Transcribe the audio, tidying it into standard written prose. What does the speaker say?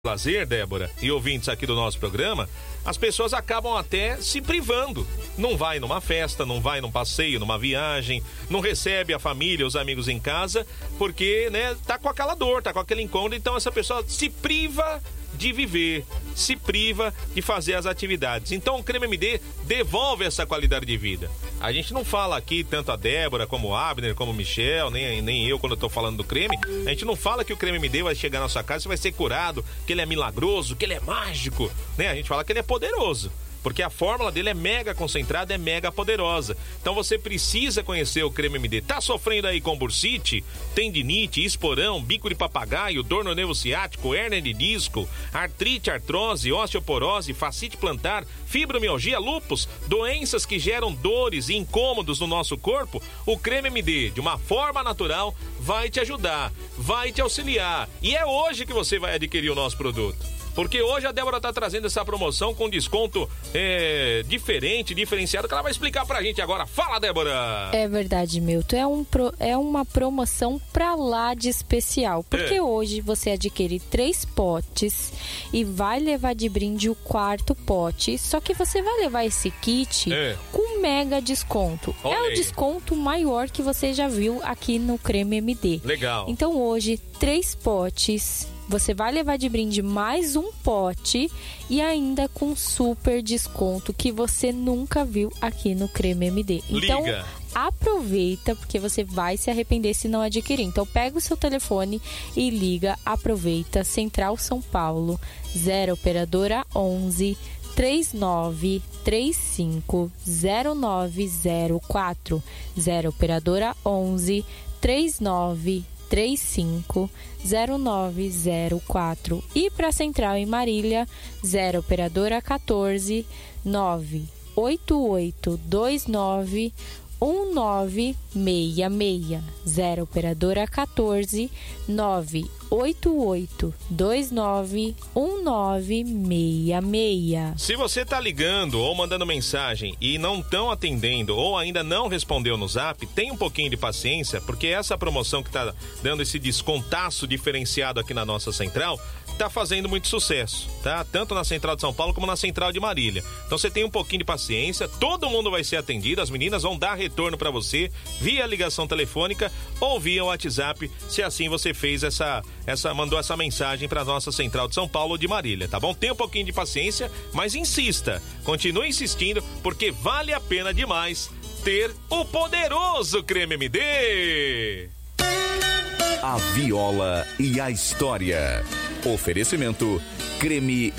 lazer, Débora, e ouvintes aqui do nosso programa, as pessoas acabam até se privando. Não vai numa festa, não vai num passeio, numa viagem, não recebe a família, os amigos em casa, porque, né, tá com aquela dor, tá com aquele incômodo, então essa pessoa se priva de viver, se priva de fazer as atividades. Então o Creme MD devolve essa qualidade de vida. A gente não fala aqui, tanto a Débora, como o Abner, como o Michel, nem eu quando eu tô falando do creme, a gente não fala que o Creme MD vai chegar na sua casa e vai ser curado, que ele é milagroso, que ele é mágico, né? A gente fala que ele é poderoso. Porque a fórmula dele é mega concentrada, é mega poderosa. Então você precisa conhecer o Creme MD. Tá sofrendo aí com bursite, tendinite, esporão, bico de papagaio, dor no nervo ciático, hérnia de disco, artrite, artrose, osteoporose, fascite plantar, fibromialgia, lúpus, doenças que geram dores e incômodos no nosso corpo? O Creme MD, de uma forma natural, vai te ajudar, vai te auxiliar. E é hoje que você vai adquirir o nosso produto. Porque hoje a Débora tá trazendo essa promoção com desconto diferenciado, que ela vai explicar pra gente agora. Fala, Débora! É verdade, Milton. É uma promoção pra lá de especial. Porque hoje você adquire 3 potes e vai levar de brinde o 4º pote. Só que você vai levar esse kit com mega desconto. Olha é o aí. desconto maior que você já viu aqui no Creme MD. Legal. Então hoje, 3 potes... Você vai levar de brinde mais um pote e ainda com super desconto que você nunca viu aqui no Creme MD. Então, aproveita, porque você vai se arrepender se não adquirir. Então, pega o seu telefone e liga, aproveita. Central São Paulo, 0 operadora 11 3935 0904. 0 operadora 11 3935 0904. E para Central em Marília, 0 operadora 14 98829 1966. 0 operadora 14 98829 1966. Se você tá ligando ou mandando mensagem e não estão atendendo ou ainda não respondeu no zap, tem um pouquinho de paciência, porque essa promoção que tá dando esse descontaço diferenciado aqui na nossa central tá fazendo muito sucesso, tá? Tanto na Central de São Paulo como na Central de Marília. Então você tem um pouquinho de paciência, todo mundo vai ser atendido, as meninas vão dar retorno para você via ligação telefônica ou via WhatsApp, se assim você fez mandou essa mensagem para nossa Central de São Paulo ou de Marília, tá bom? Tenha um pouquinho de paciência, mas insista, continue insistindo, porque vale a pena demais ter o poderoso Creme MD. A viola e a história. Oferecimento Creme